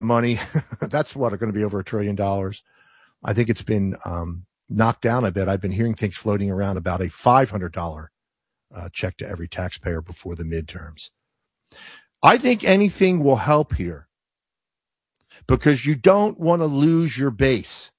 money. That's what are going to be over $1 trillion. I think it's been knocked down a bit. I've been hearing things floating around about a $500 check to every taxpayer before the midterms. I think anything will help here because you don't want to lose your base.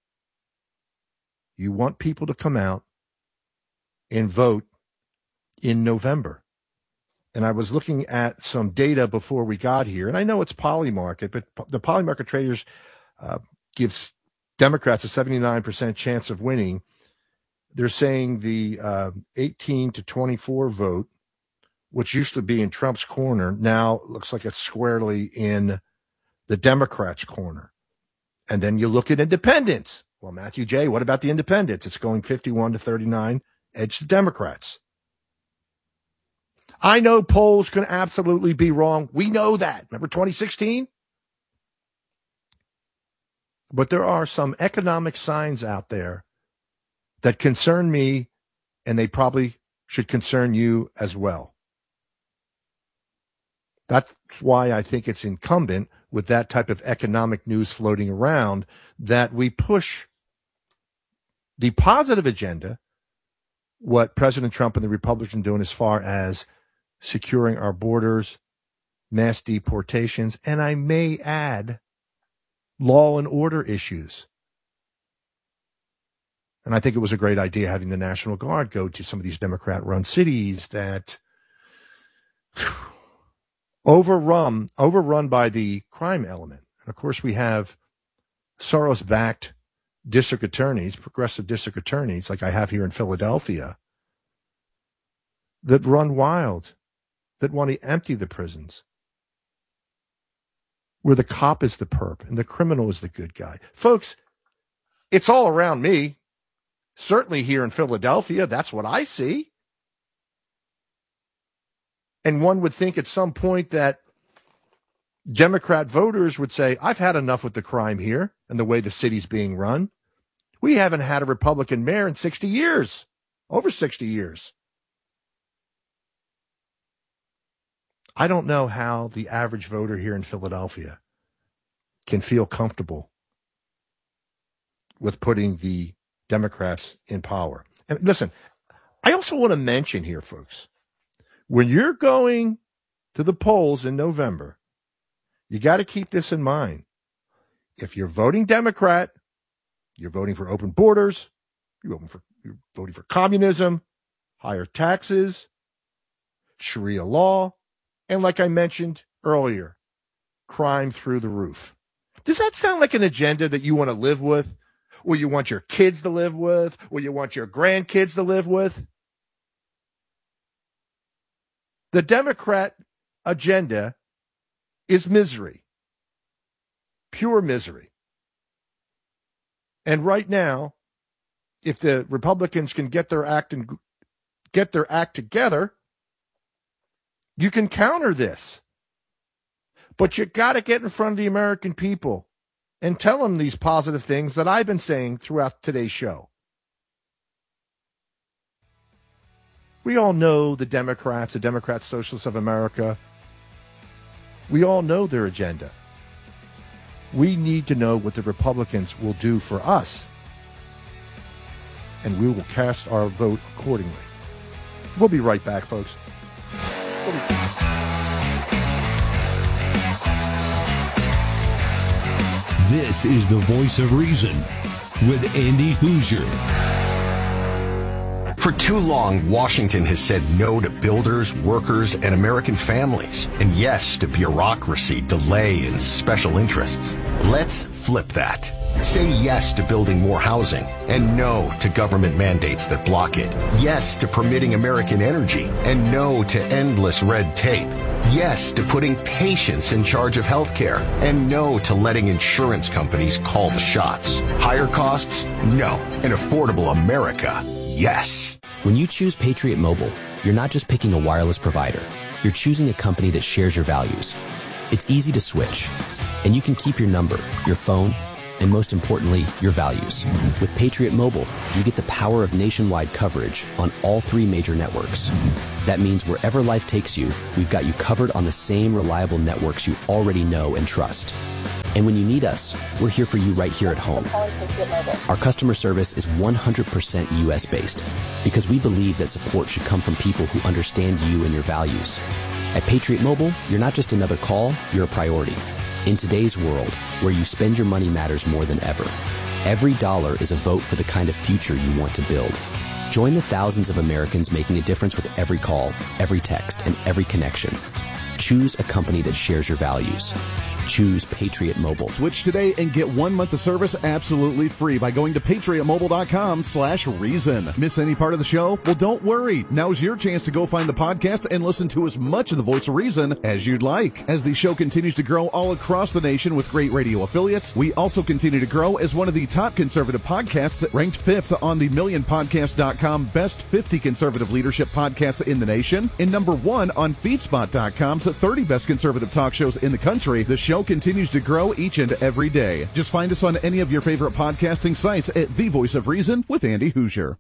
You want people to come out and vote in November. And I was looking at some data before we got here, and I know it's Polymarket, but the Polymarket traders gives Democrats a 79% chance of winning. They're saying the 18 to 24 vote, which used to be in Trump's corner, now looks like it's squarely in the Democrats' corner. And then you look at independents. Well, Matthew J., what about the independents? It's going 51 to 39, edge the Democrats. I know polls can absolutely be wrong. We know that. Remember 2016? But there are some economic signs out there that concern me, and they probably should concern you as well. That's why I think it's incumbent with that type of economic news floating around that we push the positive agenda, what President Trump and the Republicans are doing as far as securing our borders, mass deportations, and I may add, law and order issues. And I think it was a great idea having the National Guard go to some of these Democrat-run cities that overrun by the crime element. And of course, we have Soros-backed district attorneys, progressive district attorneys, like I have here in Philadelphia, that run wild, that want to empty the prisons, where the cop is the perp and the criminal is the good guy. Folks, it's all around me. Certainly here in Philadelphia, that's what I see. And one would think at some point that Democrat voters would say, I've had enough with the crime here and the way the city's being run. We haven't had a Republican mayor in 60 years, over 60 years. I don't know how the average voter here in Philadelphia can feel comfortable with putting the Democrats in power. And listen, I also want to mention here, folks, when you're going to the polls in November, you got to keep this in mind. If you're voting Democrat, you're voting for open borders, you're voting for communism, higher taxes, Sharia law, and like I mentioned earlier, crime through the roof. Does that sound like an agenda that you want to live with, or you want your kids to live with, or you want your grandkids to live with? The Democrat agenda is misery, pure misery. And right now, if the Republicans can get their act together, you can counter this. But you got to get in front of the American people and tell them these positive things that I've been saying throughout today's show. We all know the Democrat Socialists of America. We all know their agenda. We need to know what the Republicans will do for us, and we will cast our vote accordingly. We'll be right back, folks. This is the Voice of Reason with Andy Hoosier. For too long, Washington has said no to builders, workers, and American families, and yes to bureaucracy, delay, and special interests. Let's flip that. Say yes to building more housing, and no to government mandates that block it. Yes to permitting American energy, and no to endless red tape. Yes to putting patients in charge of healthcare, and no to letting insurance companies call the shots. Higher costs? No. An affordable America? Yes. When you choose Patriot Mobile, you're not just picking a wireless provider. You're choosing a company that shares your values. It's easy to switch, and you can keep your number, your phone, and most importantly, your values. With Patriot Mobile, you get the power of nationwide coverage on all 3 major networks. That means wherever life takes you, we've got you covered on the same reliable networks you already know and trust. And when you need us, we're here for you right here at home. Our customer service is 100% U.S. based because we believe that support should come from people who understand you and your values. At Patriot Mobile, you're not just another call, you're a priority. In today's world, where you spend your money matters more than ever, every dollar is a vote for the kind of future you want to build. Join the thousands of Americans making a difference with every call, every text, and every connection. Choose a company that shares your values. Choose Patriot Mobile. Switch today and get 1 month of service absolutely free by going to patriotmobile.com/reason. Miss any part of the show? Well, don't worry. Now's your chance to go find the podcast and listen to as much of the Voice of Reason as you'd like. As the show continues to grow all across the nation with great radio affiliates, we also continue to grow as one of the top conservative podcasts, ranked 5th on the MillionPodcast.com Best 50 Conservative Leadership Podcasts in the nation, and number 1 on FeedSpot.com's 30 Best Conservative Talk Shows in the country. The show continues to grow each and every day. Just find us on any of your favorite podcasting sites at The Voice of Reason with Andy Hoosier.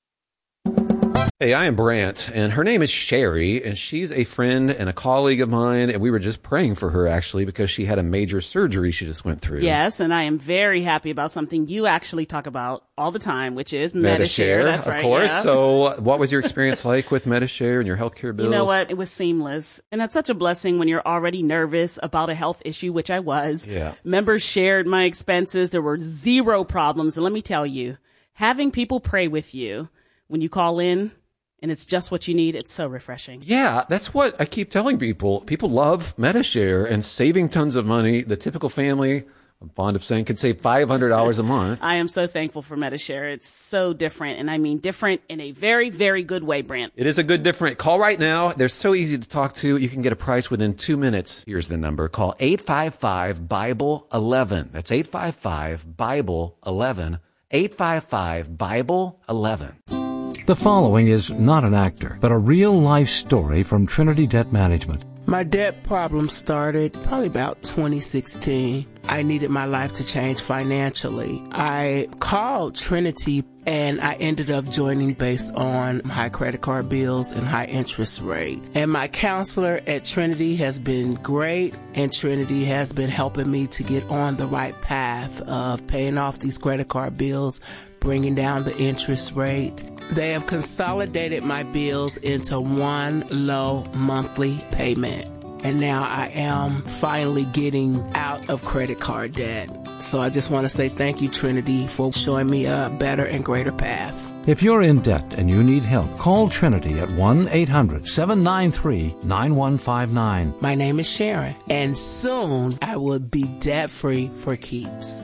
Hey, I am Brant, and her name is Sherry, and she's a friend and a colleague of mine, and we were just praying for her, actually, because she had a major surgery she just went through. Yes, and I am very happy about something you actually talk about all the time, which is Medi-Share. That's right, of course. Yeah. So what was your experience like with Medi-Share and your healthcare bills? You know what? It was seamless. And that's such a blessing when you're already nervous about a health issue, which I was. Yeah. Members shared my expenses. There were zero problems. And let me tell you, having people pray with you when you call in, and it's just what you need, it's so refreshing. Yeah, that's what I keep telling people. People love Medi-Share and saving tons of money. The typical family, I'm fond of saying, could save $500 a month. I am so thankful for Medi-Share. It's so different, and I mean different in a very, very good way, Brant. It is a good different. Call right now. They're so easy to talk to. You can get a price within 2 minutes. Here's the number. Call 855-BIBLE-11. That's 855-BIBLE-11. 855-BIBLE-11. The following is not an actor, but a real-life story from Trinity Debt Management. My debt problem started probably about 2016. I needed my life to change financially. I called Trinity and I ended up joining based on high credit card bills and high interest rate. And my counselor at Trinity has been great, and Trinity has been helping me to get on the right path of paying off these credit card bills, bringing down the interest rate. They have consolidated my bills into one low monthly payment. And now I am finally getting out of credit card debt. So I just want to say thank you, Trinity, for showing me a better and greater path. If you're in debt and you need help, call Trinity at 1-800-793-9159. My name is Sharon, and soon I will be debt-free for keeps.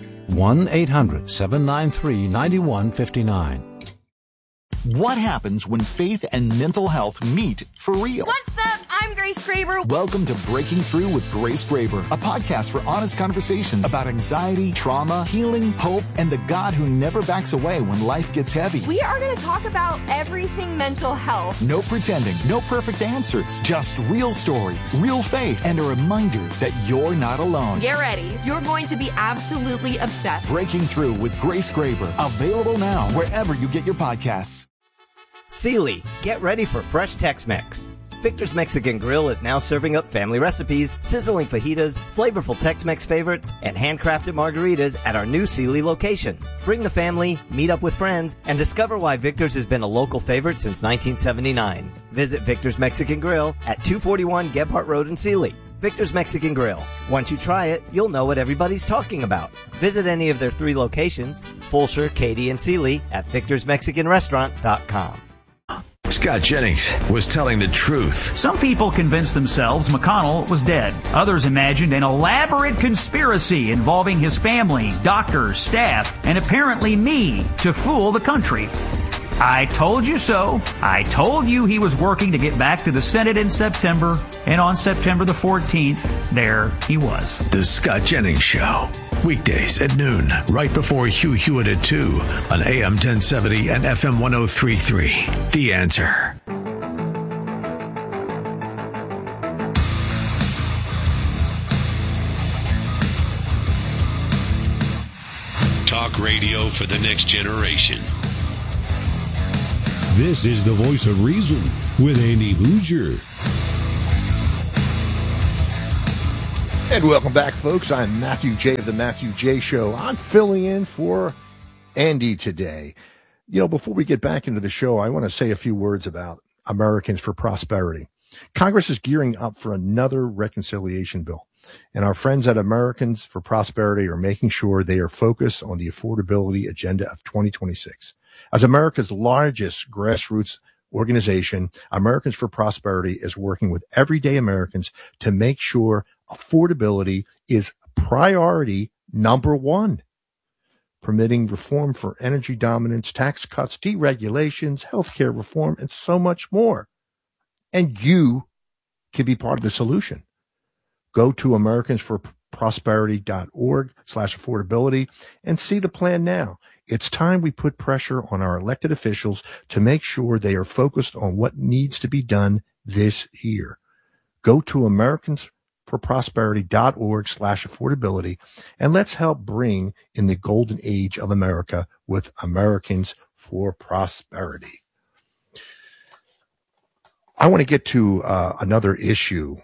1-800-793-9159. What happens when faith and mental health meet for real? What's up? I'm Grace Graber. Welcome to Breaking Through with Grace Graber, a podcast for honest conversations about anxiety, trauma, healing, hope, and the God who never backs away when life gets heavy. We are going to talk about everything mental health. No pretending, no perfect answers, just real stories, real faith, and a reminder that you're not alone. Get ready. You're going to be absolutely obsessed. Breaking Through with Grace Graber, available now wherever you get your podcasts. Sealy, get ready for fresh Tex-Mex. Victor's Mexican Grill is now serving up family recipes, sizzling fajitas, flavorful Tex-Mex favorites, and handcrafted margaritas at our new Sealy location. Bring the family, meet up with friends, and discover why Victor's has been a local favorite since 1979. Visit Victor's Mexican Grill at 241 Gebhardt Road in Sealy. Victor's Mexican Grill. Once you try it, you'll know what everybody's talking about. Visit any of their 3 locations, Fulshear, Katy, and Sealy, at victorsmexicanrestaurant.com. Scott Jennings was telling the truth. Some people convinced themselves McConnell was dead. Others imagined an elaborate conspiracy involving his family, doctors, staff, and apparently me to fool the country. I told you so. I told you he was working to get back to the Senate in September, and on September the 14th, there he was. The Scott Jennings Show. Weekdays at noon, right before Hugh Hewitt at 2 on AM 1070 and FM 103.3. The Answer. Talk radio for the next generation. This is the Voice of Reason with Andy Hoosier. And welcome back, folks. I'm Matthew J. of the Matthew J. Show. I'm filling in for Andy today. You know, before we get back into the show, I want to say a few words about Americans for Prosperity. Congress is gearing up for another reconciliation bill, and our friends at Americans for Prosperity are making sure they are focused on the affordability agenda of 2026. As America's largest grassroots organization, Americans for Prosperity is working with everyday Americans to make sure affordability is priority number one, permitting reform for energy dominance, tax cuts, deregulations, healthcare reform, and so much more. And you can be part of the solution. Go to americansforprosperity.org/affordability and see the plan now. It's time we put pressure on our elected officials to make sure they are focused on what needs to be done this year. Go to americansforprosperity.org/affordability and let's help bring in the golden age of America with Americans for Prosperity. I want to get to another issue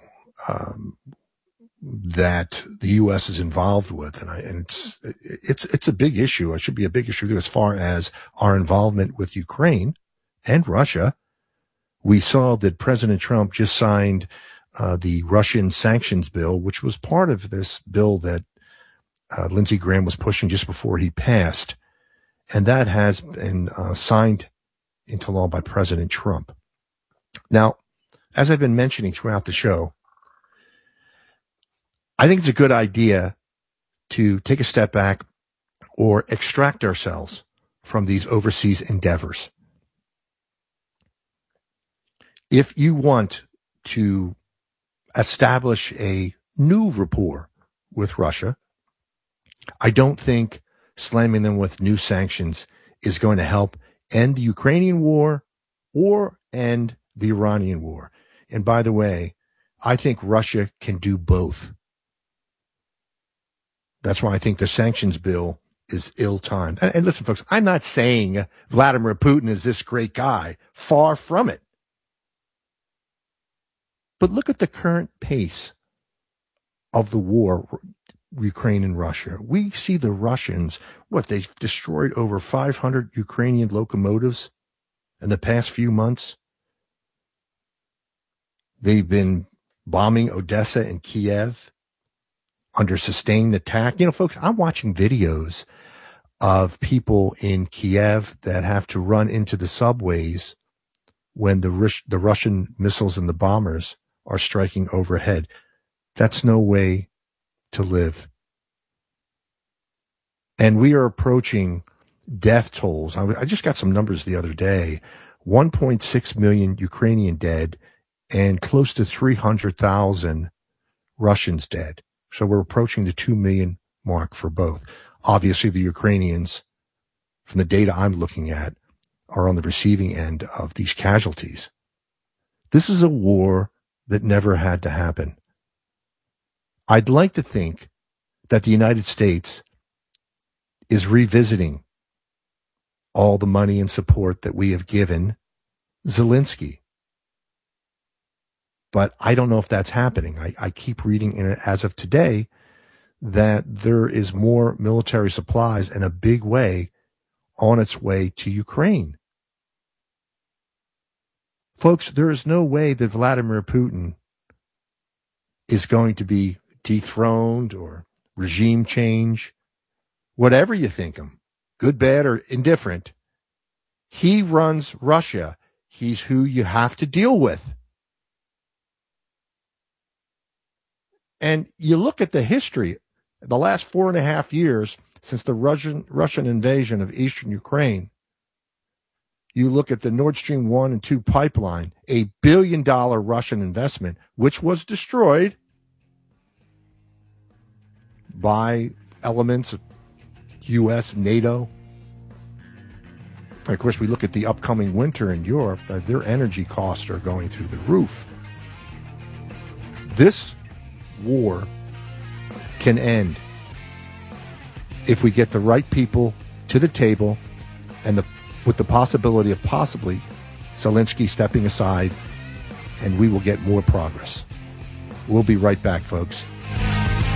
that the U.S. is involved with, and it's a big issue. It should be a big issue as far as our involvement with Ukraine and Russia. We saw that President Trump just signed the Russian sanctions bill, which was part of this bill that Lindsey Graham was pushing just before he passed, and that has been signed into law by President Trump. Now, as I've been mentioning throughout the show, I think it's a good idea to take a step back or extract ourselves from these overseas endeavors. If you want to establish a new rapport with Russia, I don't think slamming them with new sanctions is going to help end the Ukrainian war or end the Iranian war. And by the way, I think Russia can do both. That's why I think the sanctions bill is ill-timed. And listen, folks, I'm not saying Vladimir Putin is this great guy. Far from it. But look at the current pace of the war, Ukraine and Russia. We see the Russians, they've destroyed over 500 Ukrainian locomotives in the past few months. They've been bombing Odessa and Kiev under sustained attack. You know, folks, I'm watching videos of people in Kiev that have to run into the subways when the Russian missiles and the bombers are striking overhead. That's no way to live. And we are approaching death tolls. I just got some numbers the other day. 1.6 million Ukrainian dead and close to 300,000 Russians dead. So we're approaching the 2 million mark for both. Obviously, the Ukrainians, from the data I'm looking at, are on the receiving end of these casualties. This is a war that never had to happen. I'd like to think that the United States is revisiting all the money and support that we have given Zelensky. But I don't know if that's happening. I keep reading in it as of today that there is more military supplies in a big way on its way to Ukraine. Folks, there is no way that Vladimir Putin is going to be dethroned or regime change, whatever you think him, good, bad, or indifferent. He runs Russia. He's who you have to deal with. And you look at the history, the last 4.5 years since the Russian invasion of eastern Ukraine. You look at the Nord Stream 1 and 2 pipeline, $1 billion Russian investment, which was destroyed by elements of U.S., NATO. And of course, we look at the upcoming winter in Europe, their energy costs are going through the roof. This war can end if we get the right people to the table and with the possibility of possibly Zelensky stepping aside, and we will get more progress. We'll be right back, folks.